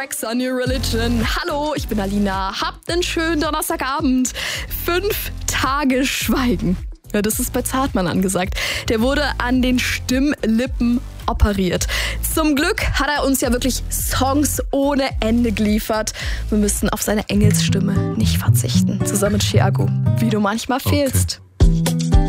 Sex a New Religion. Hallo, ich bin Alina. Habt einen schönen Donnerstagabend. 5 Tage Schweigen. Ja, das ist bei Zartmann angesagt. Der wurde an den Stimmlippen operiert. Zum Glück hat er uns ja wirklich Songs ohne Ende geliefert. Wir müssen auf seine Engelsstimme nicht verzichten. Zusammen mit Chiago. Wie du manchmal fehlst.